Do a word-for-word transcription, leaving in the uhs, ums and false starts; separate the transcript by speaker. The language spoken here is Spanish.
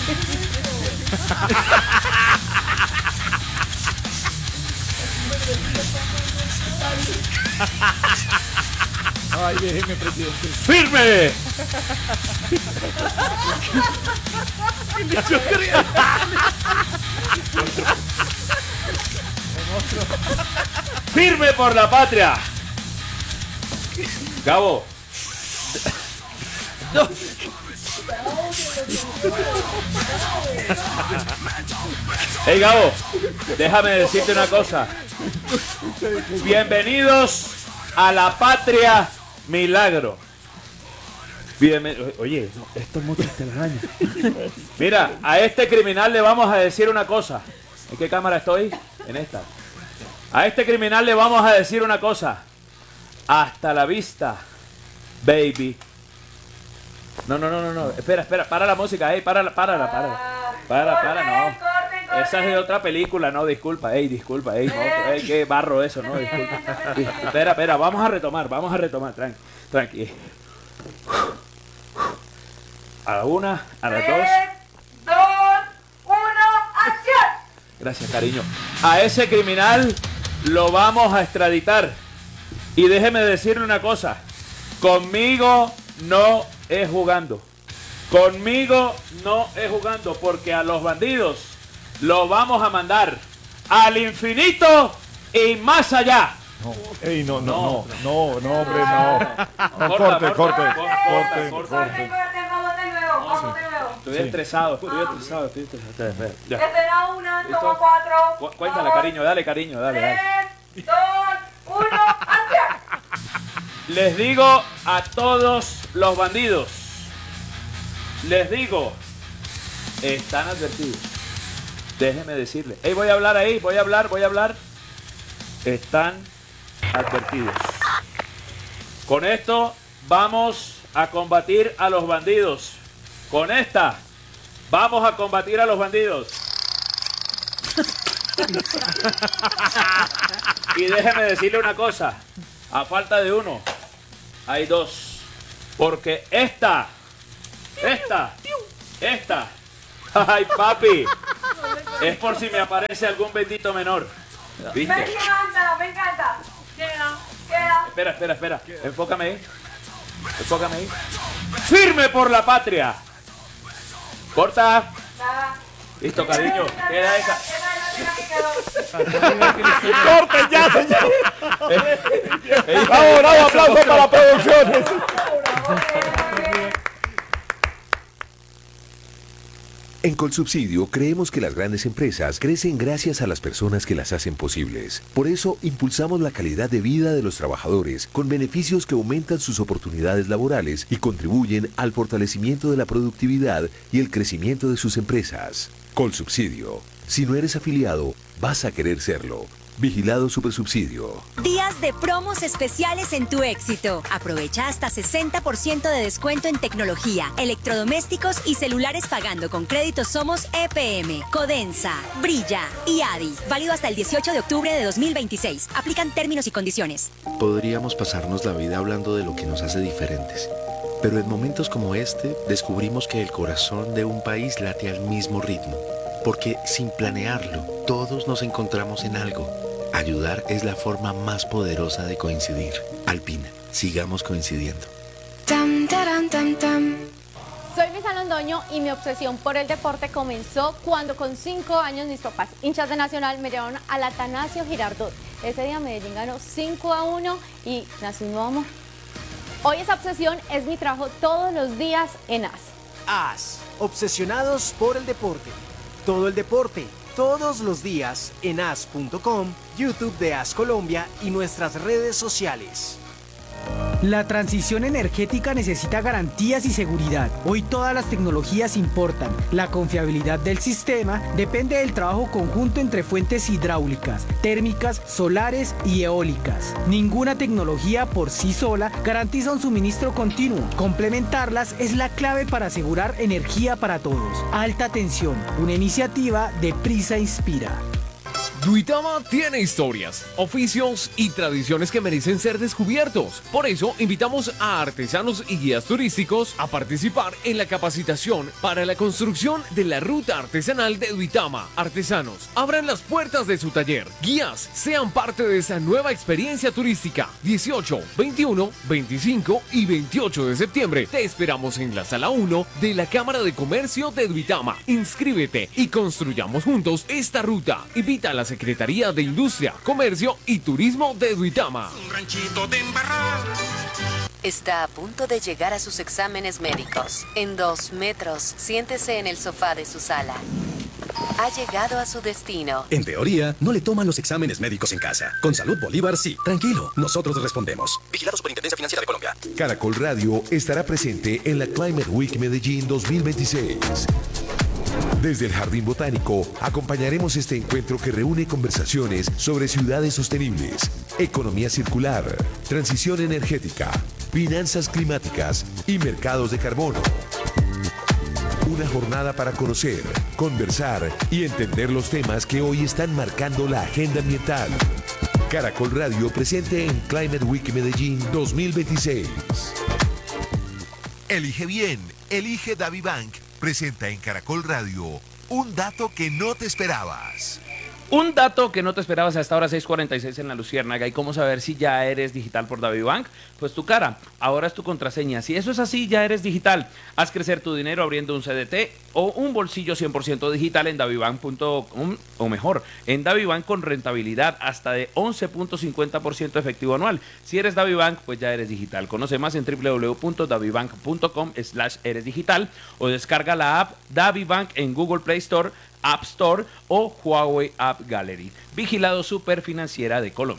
Speaker 1: Ay, déjeme, presidente.
Speaker 2: ¡Firme! ¡Firme por la patria! Gabo. No. Hey, Gabo, déjame decirte una cosa. Bienvenidos a la patria milagro. Bienven... Oye, esto es mucho telaraña. Mira, a este criminal le vamos a decir una cosa. ¿En qué cámara estoy? En esta. A este criminal le vamos a decir una cosa. Hasta la vista, baby. No, no, no, no, no. Espera, espera, para la música, ey, para, para, para, para, para, para, no. Esa es de otra película, no, disculpa, ey, disculpa, ey, no, ey, qué barro eso, no, disculpa. Espera, espera, vamos a retomar, vamos a retomar, tranqui, tranqui. A la una, a las dos.
Speaker 3: dos, uno, ¡acción!
Speaker 2: Gracias, cariño. A ese criminal lo vamos a extraditar. Y déjeme decirle una cosa. Conmigo no es jugando. Conmigo no es jugando, porque a los bandidos los vamos a mandar al infinito y más allá.
Speaker 1: No, ey, no, no, no, no, no, hombre, no. No, corte, corte, corte, corte.
Speaker 3: Vamos de nuevo, vamos de nuevo.
Speaker 2: Estoy estresado, estoy estresado, estoy estresado. Espera, espera, ya.
Speaker 3: Espera una,
Speaker 2: ¿Listo?
Speaker 3: toma cuatro.
Speaker 2: Cu- Cuéntale, cariño, dale, cariño, dale, dale.
Speaker 3: tres, dos, uno, ¡acción!
Speaker 2: Les digo a todos los bandidos, les digo, están advertidos. Déjenme decirles. Hey, voy a hablar ahí, voy a hablar, voy a hablar. Están advertidos. Con esto vamos a combatir a los bandidos. Con esta vamos a combatir a los bandidos. Y déjeme decirle una cosa. A falta de uno, hay dos. Porque esta, esta, esta, ay papi, es por si me aparece algún bendito menor.
Speaker 3: Me
Speaker 2: ¿Viste?
Speaker 3: encanta, me encanta. Queda, queda.
Speaker 2: Espera, espera, espera. Enfócame ahí. Enfócame ahí. ¡Firme por la patria! Corta.
Speaker 3: Nada.
Speaker 2: Listo, cariño. Queda esa.
Speaker 1: ¡Corte ya, señor!
Speaker 2: Ey,
Speaker 1: ¡Bravo, bravo, aplauso para la producción!
Speaker 4: En Colsubsidio creemos que las grandes empresas crecen gracias a las personas que las hacen posibles. Por eso impulsamos la calidad de vida de los trabajadores con beneficios que aumentan sus oportunidades laborales y contribuyen al fortalecimiento de la productividad y el crecimiento de sus empresas. Colsubsidio. Si no eres afiliado, vas a querer serlo. Vigilado Supersubsidio.
Speaker 5: Días de promos especiales en tu éxito. Aprovecha hasta sesenta por ciento de descuento en tecnología, electrodomésticos y celulares pagando con créditos Somos E P M, Codensa, Brilla y Adi. Válido hasta el dieciocho de octubre de dos mil veintiséis. Aplican términos y condiciones.
Speaker 6: Podríamos pasarnos la vida hablando de lo que nos hace diferentes. Pero en momentos como este, descubrimos que el corazón de un país late al mismo ritmo. Porque sin planearlo, todos nos encontramos en algo. Ayudar es la forma más poderosa de coincidir. Alpina, sigamos coincidiendo.
Speaker 7: Tam, taram, tam, tam.
Speaker 8: Soy Luisa Londoño y mi obsesión por el deporte comenzó cuando con cinco años mis papás, hinchas de Nacional, me llevaron al Atanasio Girardot. Ese día Medellín ganó cinco a uno y nació un nuevo amor. Hoy esa obsesión es mi trabajo todos los días en A S.
Speaker 9: A S, obsesionados por el deporte. Todo el deporte, todos los días en A S punto com, YouTube de A S Colombia y nuestras redes sociales.
Speaker 10: La transición energética necesita garantías y seguridad. Hoy todas las tecnologías importan. La confiabilidad del sistema depende del trabajo conjunto entre fuentes hidráulicas, térmicas, solares y eólicas. Ninguna tecnología por sí sola garantiza un suministro continuo. Complementarlas es la clave para asegurar energía para todos. Alta tensión, una iniciativa de Prisa Inspira.
Speaker 11: Duitama tiene historias, oficios y tradiciones que merecen ser descubiertos. Por eso, invitamos a artesanos y guías turísticos a participar en la capacitación para la construcción de la ruta artesanal de Duitama. Artesanos, abran las puertas de su taller. Guías, sean parte de esa nueva experiencia turística. dieciocho, veintiuno, veinticinco y veintiocho de septiembre. Te esperamos en la sala uno de la Cámara de Comercio de Duitama. Inscríbete y construyamos juntos esta ruta. Invita a la Secretaría de Industria, Comercio y Turismo de Duitama.
Speaker 12: Un ranchito de embarrar.
Speaker 13: Está a punto de llegar a sus exámenes médicos. En dos metros, siéntese en el sofá de su sala. Ha llegado a su destino.
Speaker 14: En teoría, no le toman los exámenes médicos en casa. Con Salud Bolívar, sí. Tranquilo, nosotros respondemos. Vigilado Superintendencia Financiera de Colombia.
Speaker 4: Caracol Radio estará presente en la Climate Week Medellín dos mil veintiséis. Desde el Jardín Botánico acompañaremos este encuentro que reúne conversaciones sobre ciudades sostenibles, economía circular, transición energética, finanzas climáticas y mercados de carbono. Una jornada para conocer, conversar y entender los temas que hoy están marcando la agenda ambiental. Caracol Radio presente en Climate Week Medellín dos mil veintiséis.
Speaker 15: Elige bien, elige DaviBank. Presenta en Caracol Radio un dato que no te esperabas.
Speaker 2: Un dato que no te esperabas a esta hora, seis cuarenta y seis en la Luciérnaga. ¿Y cómo saber si ya eres digital por DaviBank? Pues tu cara, ahora es tu contraseña. Si eso es así, ya eres digital. Haz crecer tu dinero abriendo un C D T o un bolsillo cien por ciento digital en davibank punto com, o mejor, en DaviBank con rentabilidad hasta de once punto cincuenta por ciento efectivo anual. Si eres DaviBank, pues ya eres digital. Conoce más en w w w punto davibank punto com slash eres digital o descarga la app DaviBank en Google Play Store, App Store o Huawei App Gallery. Vigilado Superfinanciera de Colombia.